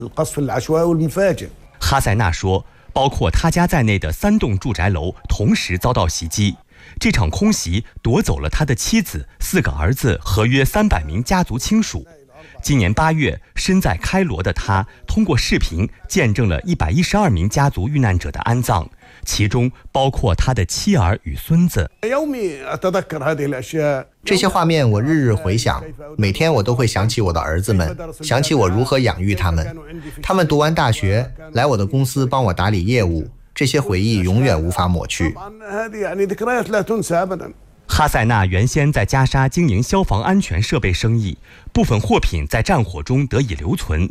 哈塞纳说，包括他家在内的3栋住宅楼同时遭到袭击。这场空袭夺走了他的妻子、4个儿子和约300名家族亲属。今年8月，身在开罗的他通过视频见证了112名家族遇难者的安葬，其中包括他的妻儿与孙子。 这些画面我日日回想，每天我都会想起我的儿子们，想起我如何养育他们。他们读完大学，来我的公司帮我打理业务，这些回忆永远无法抹去。 哈塞纳原先在加沙经营消防安全设备生意，部分货品在战火中得以留存。